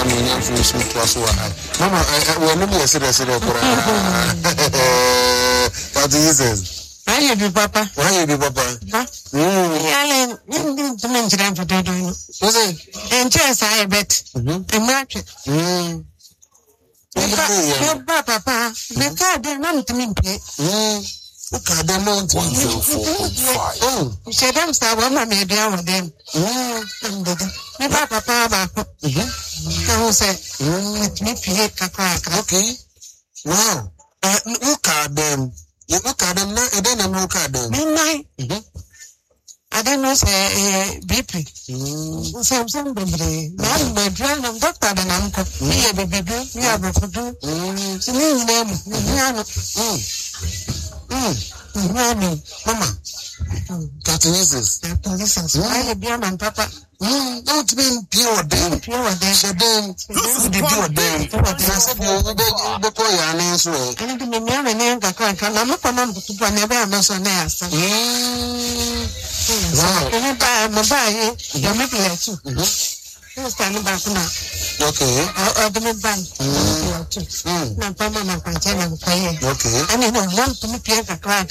in your face to us. Mama, when you say that, what is it? Why you be papa? Why you be papa? Yeah, to mention them for doing. Was it? And just I bet. A market. Papa, the car did not to me. Look at them on 104.5. Oh, she them start one man made down with them. My papa, I will say, let me play Kaka. Okay. Wow. Look at them. You look at them now, and then I look at them. I don't know, say, BP. Something, baby. Now, my grand doctor and uncle, me, a baby, me, have a photo. To me, Mama, Captain Jesus. I have been and papa. Don't mean pure them. So then, the pure them. I said, the boy, and answer. And the man and Yanka crack, and I'm not going to put never a mess on there. Wow. You're making it too. You're standing back now. Okay. Or the bank. No, Papa, my container. Okay. I mean, I want to make a crack.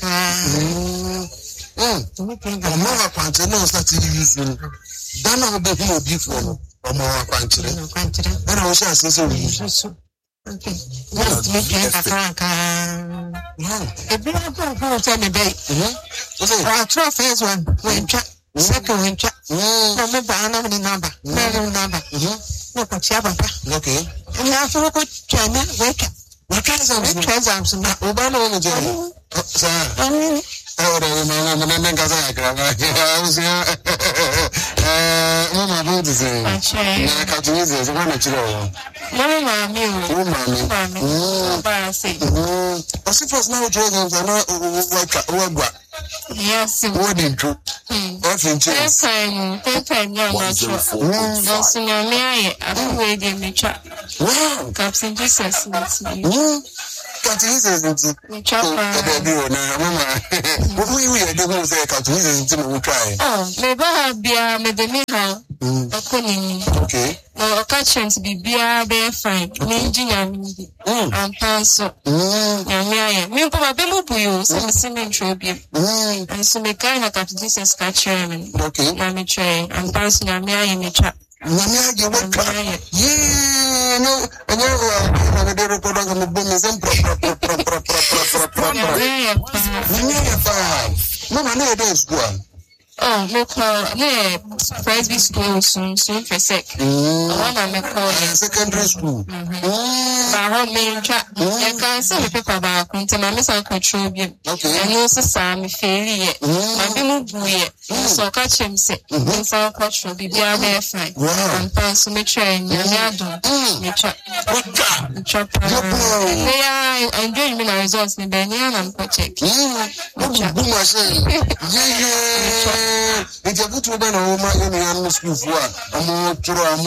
I'm not a container that is using. Then I'll be more beautiful or more country. And I was just so. Okay. Let's make a crack. A bit of tell me, babe. Our first one, when chat, second when chat. Remember, I know the number. No, okay. And after a good China, wake up. What kind of Treasures not Obama on the journey. Sir, I would have I was here. Mama, what to say? I can't use this one at all. Mama, I suppose now dragons are not like yes, what in truth. First time, young natural. That's in your eye. I don't wait in the chat. Wow, Captain Jesus, let's see. Captain Jesus, oh, maybe I'll be okay. No, catching to be beer, fine. Minging and pencil. Me, probably you, some cement tribute. And so make kind of Captain Jesus catching. Okay. Mammy train and pencil and me in the chat. Yeah, no, and you're the record on the bonus and Mama, no, there's one. Oh, look, Presby school soon for sec. I call secondary school. My home main chat. I can't send the paper back until my miss uncle Tribune. Okay. And also, Sammy Ferry yet. My bill yet. So catch him say, Miss Uncle will be there fine. And pass me train, Yado. Chop. They are enjoying my results in Benyan and Pochek. It's a good woman or my school for a more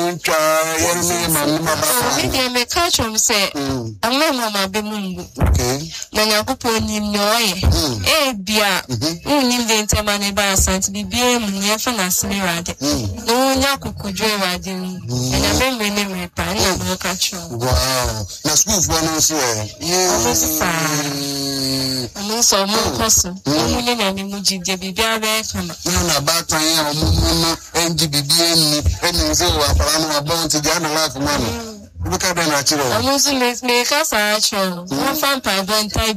they may catch him say, I'm no mamma be moon. Okay. Then I could put him no eh, dear. Only the intermany by a son to be being near for us mirror. No, Yaku could drive riding. And I remember name pan and look at you. Wow. Now, school for one also. Yes, I'm also more person. Only an emoji, Debbie, no, about time, NGBB, and so I'm born to the life of money. Look at the natural. I'm also make us actual. One fan by one type